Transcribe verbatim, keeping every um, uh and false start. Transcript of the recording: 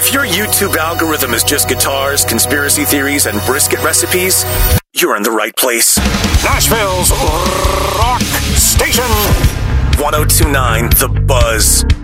If your YouTube algorithm is just guitars, conspiracy theories, and brisket recipes, you're in the right place. Nashville's rock station. ten twenty-nine The Buzz.